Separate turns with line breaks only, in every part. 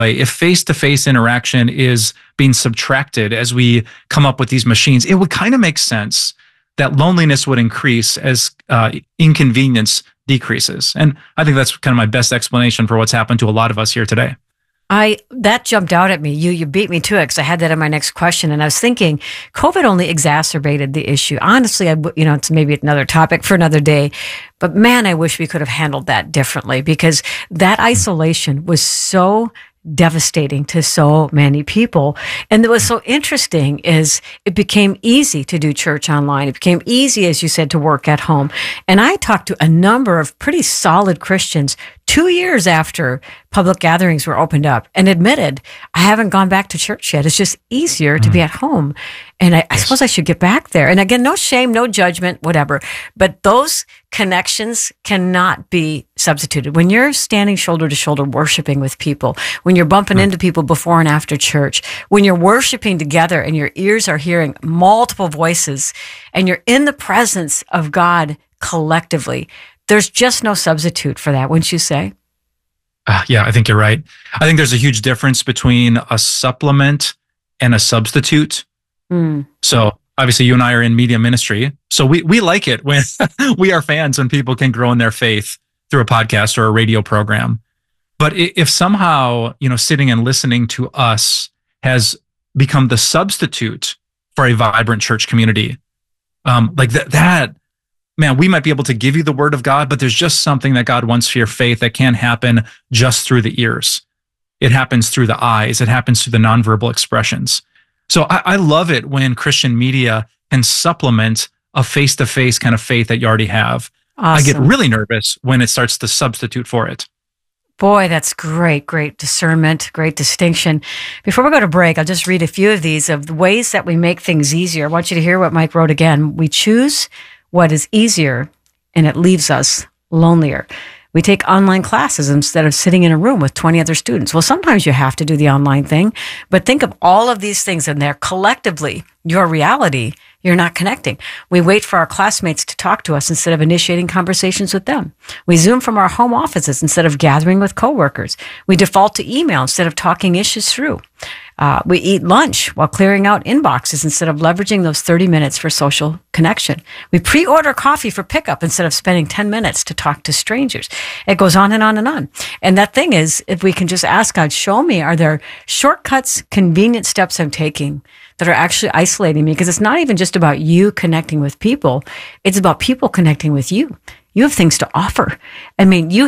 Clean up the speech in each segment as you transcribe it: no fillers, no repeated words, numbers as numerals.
If face-to-face interaction is being subtracted as we come up with these machines, it would kind of make sense that loneliness would increase as inconvenience decreases. And I think that's kind of my best explanation for what's happened to a lot of us here today.
That jumped out at me. You beat me to it because I had that in my next question. And I was thinking COVID only exacerbated the issue. Honestly, it's maybe another topic for another day. But man, I wish we could have handled that differently, because that isolation was so devastating to so many people. And what was so interesting is it became easy to do church online. It became easy, as you said, to work at home. And I talked to a number of pretty solid Christians 2 years after public gatherings were opened up and admitted, I haven't gone back to church yet. It's just easier to be at home. And I suppose I should get back there. And again, no shame, no judgment, whatever. But those connections cannot be substituted. When you're standing shoulder to shoulder worshiping with people, when you're bumping into people before and after church, when you're worshiping together and your ears are hearing multiple voices and you're in the presence of God collectively, there's just no substitute for that, wouldn't you say?
Yeah, I think you're right. I think there's a huge difference between a supplement and a substitute. So obviously you and I are in media ministry. So we like it when we are fans when people can grow in their faith through a podcast or a radio program. But if somehow, sitting and listening to us has become the substitute for a vibrant church community, like that, man, we might be able to give you the word of God, but there's just something that God wants for your faith that can't happen just through the ears. It happens through the eyes. It happens through the nonverbal expressions. So I love it when Christian media can supplement a face-to-face kind of faith that you already have. Awesome. I get really nervous when it starts to substitute for it.
Boy, that's great. Great discernment, great distinction. Before we go to break, I'll just read a few of these of the ways that we make things easier. I want you to hear what Mike wrote again. We choose what is easier, and it leaves us lonelier. We take online classes instead of sitting in a room with 20 other students. Well, sometimes you have to do the online thing, but think of all of these things in there collectively, your reality. You're not connecting. We wait for our classmates to talk to us instead of initiating conversations with them. We Zoom from our home offices instead of gathering with coworkers. We default to email instead of talking issues through. We eat lunch while clearing out inboxes instead of leveraging those 30 minutes for social connection. We pre-order coffee for pickup instead of spending 10 minutes to talk to strangers. It goes on and on and on. And that thing is, if we can just ask God, show me, are there shortcuts, convenient steps I'm taking that are actually isolating me? Because it's not even just about you connecting with people. It's about people connecting with you. You have things to offer. I mean, you're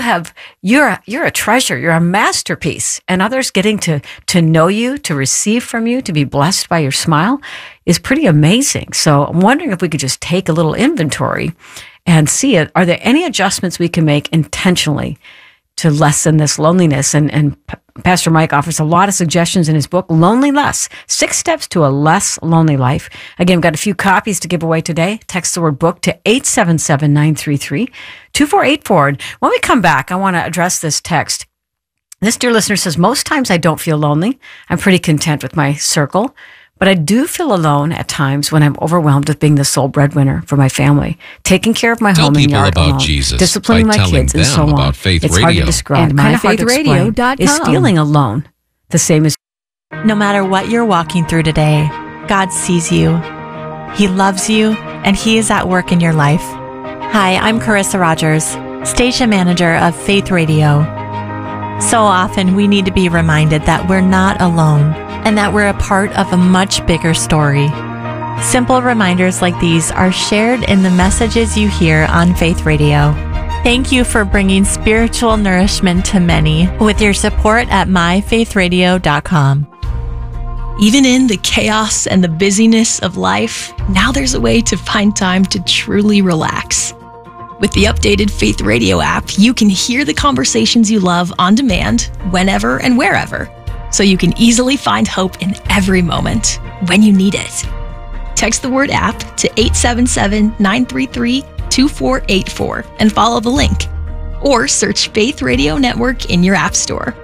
a treasure. You're a masterpiece. And others getting to know you, to receive from you, to be blessed by your smile is pretty amazing. So I'm wondering if we could just take a little inventory and see it. Are there any adjustments we can make intentionally to lessen this loneliness? And Pastor Mike offers a lot of suggestions in his book, Lonely Less, 6 Steps to a Less Lonely Life. Again, we've got a few copies to give away today. Text the word book to 877-933-2484. And when we come back, I want to address this text. This dear listener says, most times I don't feel lonely. I'm pretty content with my circle. But I do feel alone at times when I'm overwhelmed with being the sole breadwinner for my family, taking care of my home and yard alone, disciplining my kids, and so on. It's hard to describe. And MyFaithRadio.com is feeling alone the same as.
No matter what you're walking through today, God sees you. He loves you, and He is at work in your life. Hi, I'm Carissa Rogers, station manager of Faith Radio. So often we need to be reminded that we're not alone, and that we're a part of a much bigger story. Simple reminders like these are shared in the messages you hear on Faith Radio. Thank you for bringing spiritual nourishment to many with your support at myfaithradio.com.
Even in the chaos and the busyness of life, now there's a way to find time to truly relax. With the updated Faith Radio app, you can hear the conversations you love on demand, whenever and wherever, so you can easily find hope in every moment when you need it. Text the word app to 877-933-2484 and follow the link. Or search Faith Radio Network in your app store.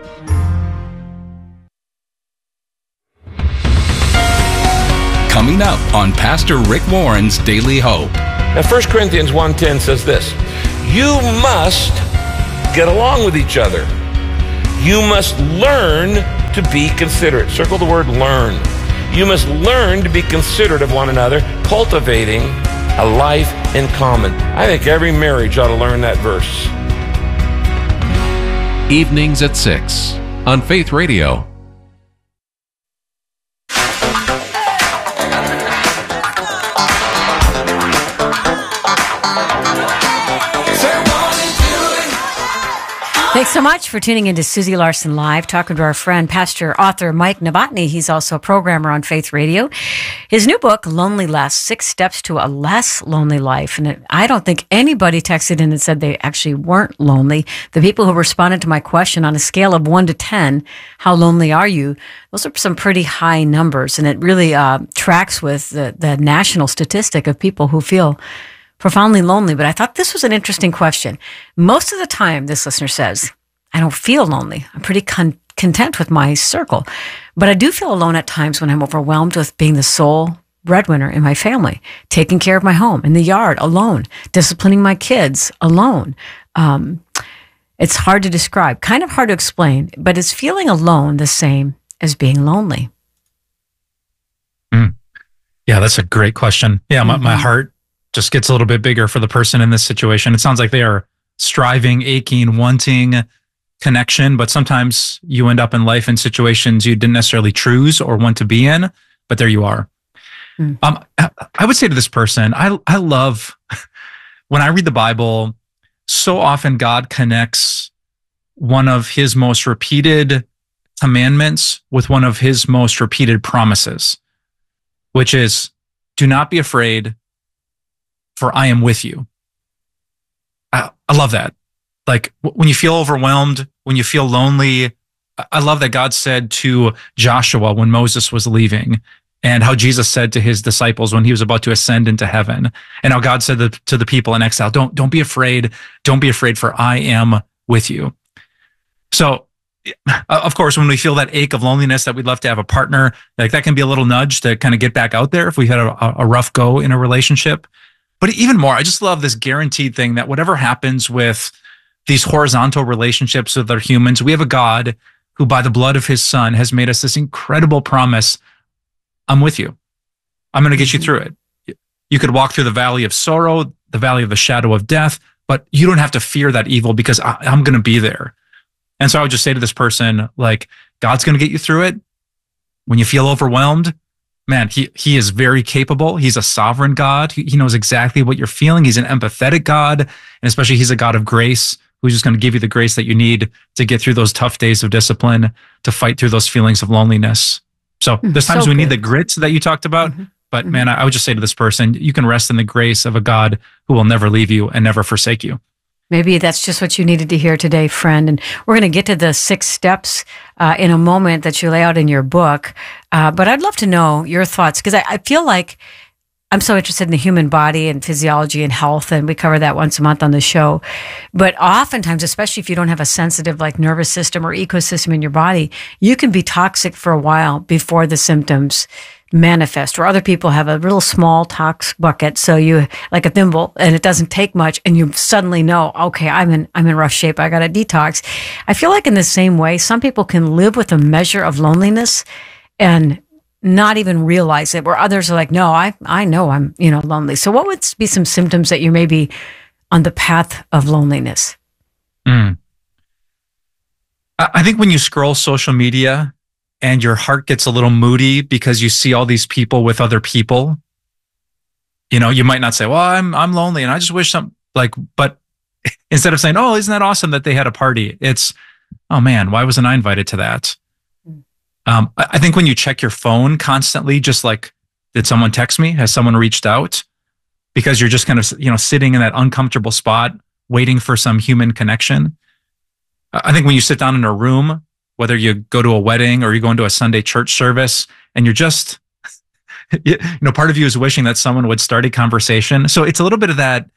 Coming up on Pastor Rick Warren's Daily Hope.
Now, 1 Corinthians 1:10 says this, you must get along with each other. You must learn to be considerate. Circle the word learn. You must learn to be considerate of one another, cultivating a life in common. I think every marriage ought to learn that verse.
Evenings at 6 on Faith Radio.
Thanks so much for tuning into Susie Larson Live, talking to our friend, pastor, author Mike Novotny. He's also a programmer on Faith Radio. His new book, Lonely Less, 6 Steps to a Less Lonely Life. And I don't think anybody texted in and said they actually weren't lonely. The people who responded to my question on a scale of 1 to 10, how lonely are you? Those are some pretty high numbers. And it really tracks with the national statistic of people who feel profoundly lonely. But I thought this was an interesting question. Most of the time, this listener says, I don't feel lonely. I'm pretty content with my circle. But I do feel alone at times when I'm overwhelmed with being the sole breadwinner in my family, taking care of my home, in the yard, alone, disciplining my kids, alone. It's hard to describe, kind of hard to explain, but is feeling alone the same as being lonely?
Yeah, that's a great question. Yeah, my heart just gets a little bit bigger for the person in this situation. It sounds like they are striving, aching, wanting connection, but sometimes you end up in life in situations you didn't necessarily choose or want to be in, but there you are. I would say to this person, I love, when I read the Bible, so often God connects one of his most repeated commandments with one of his most repeated promises, which is, do not be afraid, for I am with you. I love that. Like when you feel overwhelmed, when you feel lonely, I love that God said to Joshua when Moses was leaving, and how Jesus said to his disciples when he was about to ascend into heaven, and how God said to the people in exile, don't be afraid. Don't be afraid, for I am with you. So, of course, when we feel that ache of loneliness that we'd love to have a partner, like that can be a little nudge to kind of get back out there if we had a rough go in a relationship. But even more, I just love this guaranteed thing that whatever happens with these horizontal relationships with other humans, we have a God who, by the blood of his son, has made us this incredible promise. I'm with you. I'm going to get you through it. You could walk through the valley of sorrow, the valley of the shadow of death, but you don't have to fear that evil because I'm going to be there. And so I would just say to this person, like, God's going to get you through it. When you feel overwhelmed, man, he is very capable. He's a sovereign God. He knows exactly what you're feeling. He's an empathetic God. And especially he's a God of grace who's just going to give you the grace that you need to get through those tough days of discipline, to fight through those feelings of loneliness. So there's times we need the grit that you talked about. But man, I would just say to this person, you can rest in the grace of a God who will never leave you and never forsake you.
Maybe that's just what you needed to hear today, friend. And we're going to get to the 6 steps in a moment that you lay out in your book. But I'd love to know your thoughts, because I feel like I'm so interested in the human body and physiology and health, and we cover that once a month on the show. But oftentimes, especially if you don't have a sensitive like nervous system or ecosystem in your body, you can be toxic for a while before the symptoms manifest, or other people have a real small tox bucket, so you like a thimble, and it doesn't take much, and you suddenly know, okay, I'm in rough shape, I got to detox. I feel like in the same way, some people can live with a measure of loneliness and not even realize it, where others are like, no, I know I'm lonely. So what would be some symptoms that you may be on the path of loneliness?
I think when you scroll social media and your heart gets a little moody because you see all these people with other people, you might not say, well, I'm lonely and I just wish but instead of saying, oh, isn't that awesome that they had a party? It's, oh man, why wasn't I invited to that? I think when you check your phone constantly, just like, did someone text me? Has someone reached out? Because you're just kind of, sitting in that uncomfortable spot, waiting for some human connection. I think when you sit down in a room, whether you go to a wedding or you go into a Sunday church service, and you're just, part of you is wishing that someone would start a conversation. So it's a little bit of that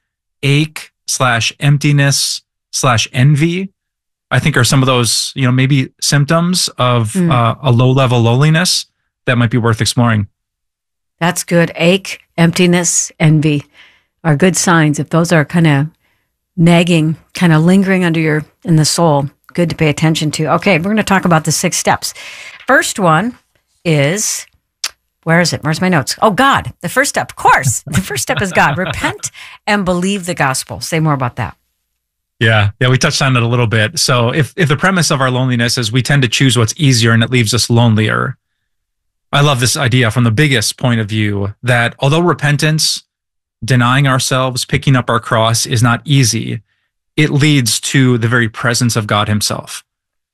ache/emptiness/envy, I think, are some of those, maybe symptoms of a low-level loneliness that might be worth exploring.
That's good. Ache, emptiness, envy are good signs. If those are kind of nagging, kind of lingering in the soul, good to pay attention to. Okay, we're going to talk about the 6 steps. First one is, where is it? Where's my notes? Oh, God. The first step, of course. The first step is God. Repent and believe the gospel. Say more about that.
Yeah, we touched on it a little bit. So if the premise of our loneliness is we tend to choose what's easier and it leaves us lonelier, I love this idea from the biggest point of view that although repentance, denying ourselves, picking up our cross is not easy, it leads to the very presence of God himself.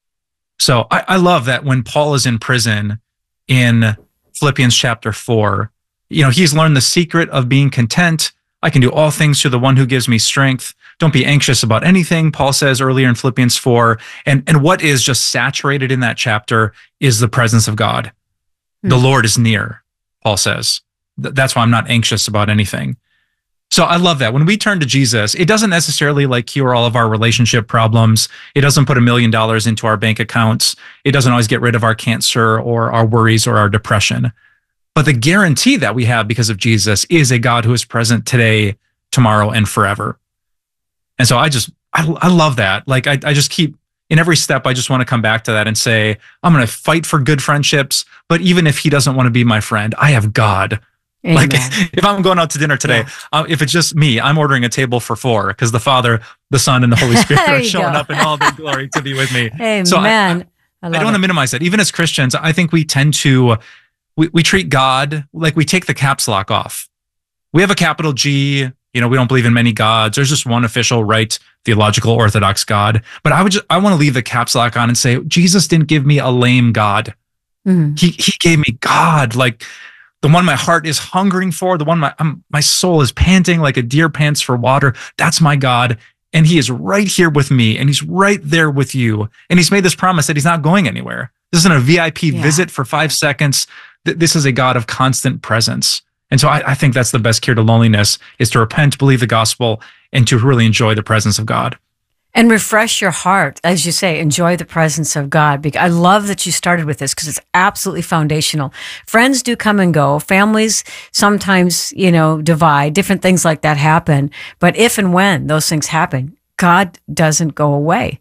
So I love that when Paul is in prison in Philippians chapter 4, he's learned the secret of being content. I can do all things through the one who gives me strength. Don't be anxious about anything, Paul says earlier in Philippians 4. And what is just saturated in that chapter is the presence of God. The Lord is near, Paul says. That's why I'm not anxious about anything. So I love that. When we turn to Jesus, it doesn't necessarily cure all of our relationship problems. It doesn't put $1 million into our bank accounts. It doesn't always get rid of our cancer or our worries or our depression. But the guarantee that we have because of Jesus is a God who is present today, tomorrow, and forever. And so I love that. I just keep, in every step, I just want to come back to that and say, I'm going to fight for good friendships. But even if he doesn't want to be my friend, I have God.
Amen.
If I'm going out to dinner today, if it's just me, I'm ordering a table for 4 because the Father, the Son, and the Holy Spirit are showing up in all their glory to be with me.
Amen.
So I don't want to minimize that. Even as Christians, I think we tend to, we treat God like we take the caps lock off. We have a capital G. We don't believe in many gods. There's just one official, right, theological, orthodox God. But I want to leave the caps lock on and say, Jesus didn't give me a lame God. He gave me God, the one my heart is hungering for, the one my soul is panting like a deer pants for water. That's my God. And he is right here with me. And he's right there with you. And he's made this promise that he's not going anywhere. This isn't a VIP visit for 5 seconds. This is a God of constant presence. And so I think that's the best cure to loneliness, is to repent, believe the gospel, and to really enjoy the presence of God.
And refresh your heart, as you say, enjoy the presence of God. I love that you started with this because it's absolutely foundational. Friends do come and go. Families sometimes, divide. Different things like that happen. But if and when those things happen, God doesn't go away.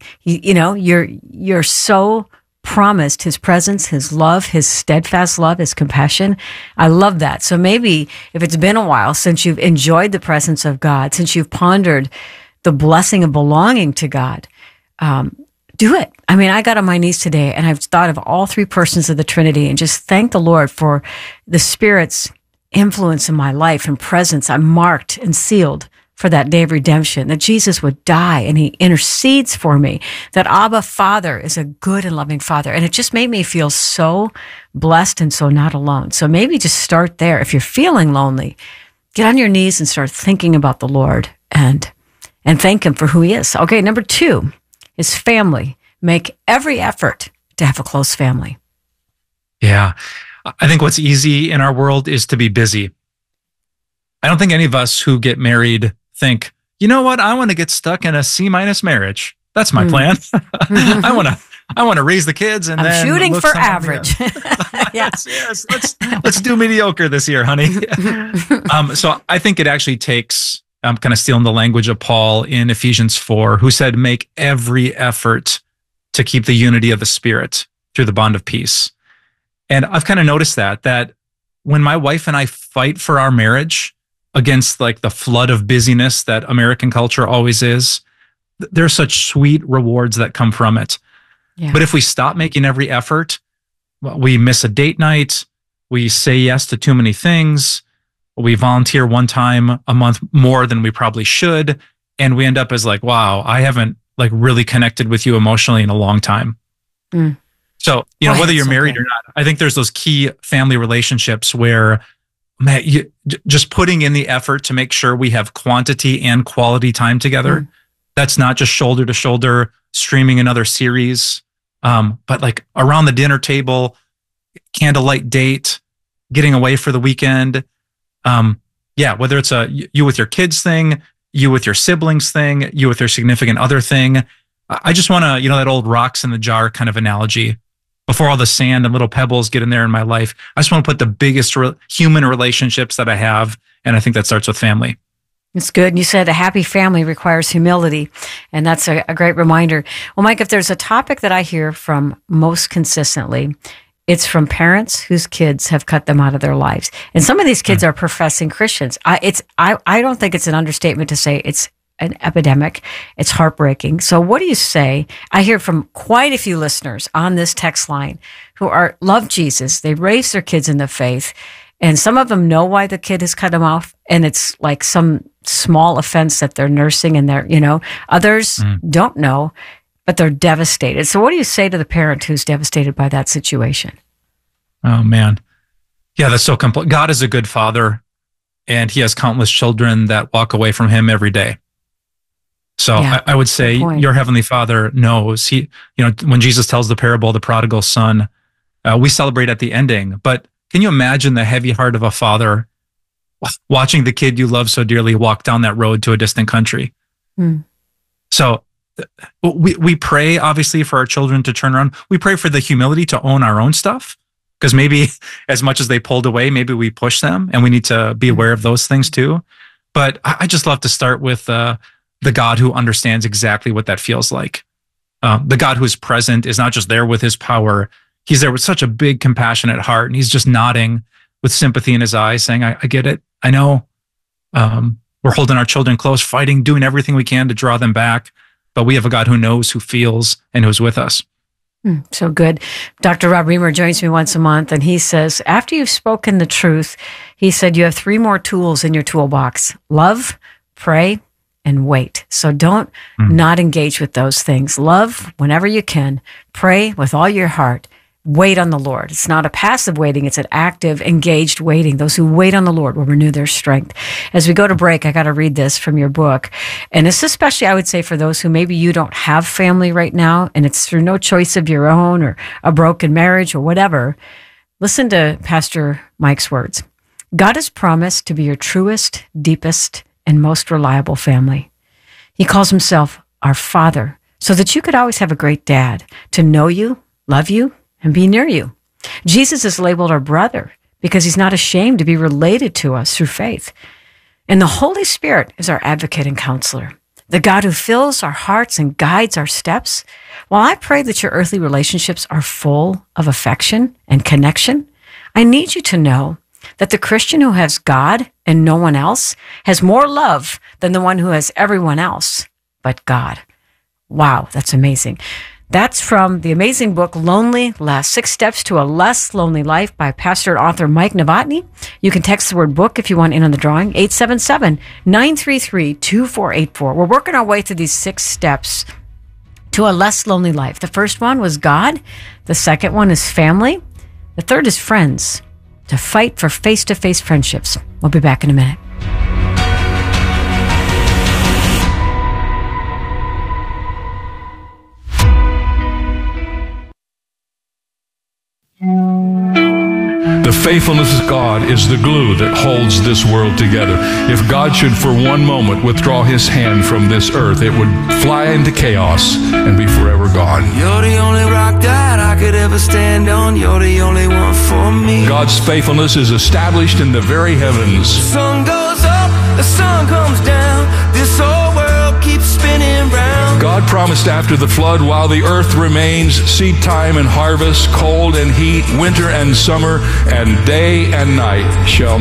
You're so promised his presence, his love, his steadfast love, his compassion. I love that. So maybe if it's been a while since you've enjoyed the presence of God, since you've pondered the blessing of belonging to God, do it. I mean, I got on my knees today and I've thought of all 3 persons of the Trinity and just thank the Lord for the Spirit's influence in my life and presence. I'm marked and sealed for that day of redemption, that Jesus would die and he intercedes for me, that Abba Father is a good and loving Father. And it just made me feel so blessed and so not alone. So maybe just start there. If you're feeling lonely, get on your knees and start thinking about the Lord and thank him for who he is. Okay, number 2 is family. Make every effort to have a close family.
Yeah. I think what's easy in our world is to be busy. I don't think any of us who get married think, you know what? I want to get stuck in a C- marriage. That's my plan. I want to raise the kids and
I'm shooting for average.
Yes. Let's do mediocre this year, honey. So I think it actually takes, I'm kind of stealing the language of Paul in Ephesians 4, who said, make every effort to keep the unity of the Spirit through the bond of peace. And I've kind of noticed that when my wife and I fight for our marriage against the flood of busyness that American culture always is, there's such sweet rewards that come from it. Yeah. But if we stop making every effort, we miss a date night, we say yes to too many things, we volunteer one time a month more than we probably should, and we end up as wow, I haven't really connected with you emotionally in a long time. So, whether you're married or not, I think there's those key family relationships where, man, just putting in the effort to make sure we have quantity and quality time together. That's not just shoulder to shoulder streaming another series, but around the dinner table, candlelight date, getting away for the weekend. Whether it's a you with your kids thing, you with your siblings thing, you with your significant other thing. I just want to, that old rocks in the jar kind of analogy. Before all the sand and little pebbles get in there in my life, I just want to put the biggest human relationships that I have. And I think that starts with family.
It's good. And you said a happy family requires humility, and that's a great reminder. Well, Mike, if there's a topic that I hear from most consistently, it's from parents whose kids have cut them out of their lives. And some of these kids are professing Christians. I don't think it's an understatement to say it's an epidemic. It's heartbreaking. So what do you say? I hear from quite a few listeners on this text line who love Jesus. They raise their kids in the faith, and some of them know why the kid has cut them off, and it's like some small offense that they're nursing, and others don't know, but they're devastated. So what do you say to the parent who's devastated by that situation?
Oh, man. Yeah, that's so complex. God is a good father, and he has countless children that walk away from him every day. So yeah, I would say your heavenly Father knows. When Jesus tells the parable of the prodigal son, we celebrate at the ending. But can you imagine the heavy heart of a father watching the kid you love so dearly walk down that road to a distant country? So we pray, obviously, for our children to turn around. We pray for the humility to own our own stuff, because maybe as much as they pulled away, maybe we push them, and we need to be aware of those things too. But I just love to start with the God who understands exactly what that feels like. The God who is present, is not just there with his power. He's there with such a big, compassionate heart, and he's just nodding with sympathy in his eyes, saying, I get it. I know. We're holding our children close, fighting, doing everything we can to draw them back. But we have a God who knows, who feels, and who's with us.
So good. Dr. Rob Reimer joins me once a month, and he says, after you've spoken the truth, he said, you have 3 more tools in your toolbox: love, pray, and wait. So don't not engage with those things. Love whenever you can. Pray with all your heart. Wait on the Lord. It's not a passive waiting. It's an active, engaged waiting. Those who wait on the Lord will renew their strength. As we go to break, I got to read this from your book. And it's especially, I would say, for those who maybe you don't have family right now, and it's through no choice of your own or a broken marriage or whatever. Listen to Pastor Mike's words. God has promised to be your truest, deepest, and most reliable family. He calls himself our Father, so that you could always have a great dad to know you, love you, and be near you. Jesus is labeled our brother because he's not ashamed to be related to us through faith. And the Holy Spirit is our advocate and counselor, the God who fills our hearts and guides our steps. While I pray that your earthly relationships are full of affection and connection, I need you to know that the Christian who has God and no one else has more love than the one who has everyone else but God. Wow, that's amazing. That's from the amazing book, Lonely Less, 6 Steps to a Less Lonely Life by pastor and author Mike Novotny. You can text the word book if you want in on the drawing, 877-933-2484. We're working our way through these 6 steps to a less lonely life. The first one was God. The second one is family. The third is friends. To fight for face-to-face friendships. We'll be back in a minute.
The faithfulness of God is the glue that holds this world together. If God should for one moment withdraw his hand from this earth, it would fly into chaos and be forever gone.
You're the only rock that I could ever stand on. You're the only one for me.
God's faithfulness is established in the very heavens.
The sun goes up, the sun comes down. This whole world keeps spinning round.
God promised after the flood, while the earth remains, seed time and harvest, cold and heat, winter and summer, and day and night shall